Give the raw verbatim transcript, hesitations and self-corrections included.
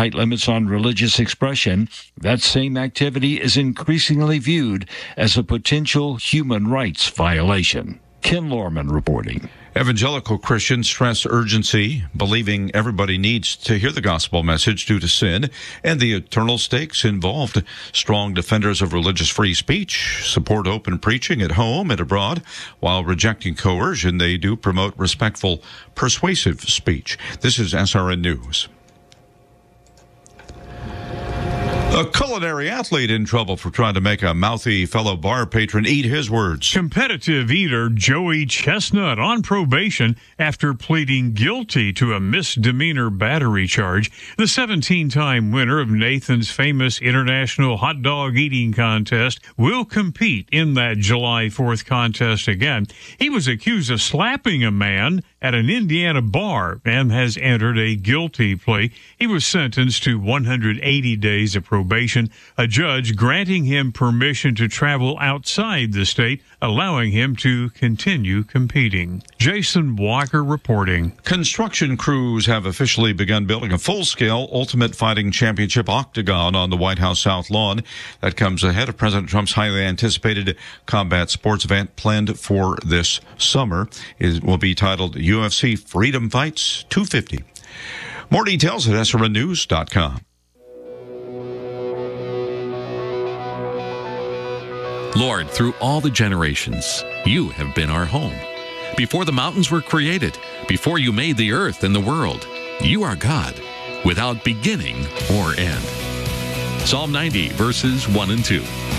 tight limits on religious expression, that same activity is increasingly viewed as a potential human rights violation. Ken Lorman reporting. Evangelical Christians stress urgency, believing everybody needs to hear the gospel message due to sin and the eternal stakes involved. Strong defenders of religious free speech support open preaching at home and abroad. While rejecting coercion, they do promote respectful, persuasive speech. This is S R N News. A culinary athlete in trouble for trying to make a mouthy fellow bar patron eat his words. Competitive eater Joey Chestnut on probation after pleading guilty to a misdemeanor battery charge. The seventeen-time winner of Nathan's famous international hot dog eating contest will compete in that July fourth contest again. He was accused of slapping a man at an Indiana bar and has entered a guilty plea. He was sentenced to one hundred eighty days of probation, a judge granting him permission to travel outside the state, allowing him to continue competing. Jason Walker reporting. Construction crews have officially begun building a full-scale Ultimate Fighting Championship octagon on the White House South Lawn. That comes ahead of President Trump's highly anticipated combat sports event planned for this summer. It will be titled U F C Freedom Fights two fifty. More details at S R N news dot com. Lord, through all the generations, you have been our home. Before the mountains were created, before you made the earth and the world, you are God, without beginning or end. Psalm ninety, verses one and two.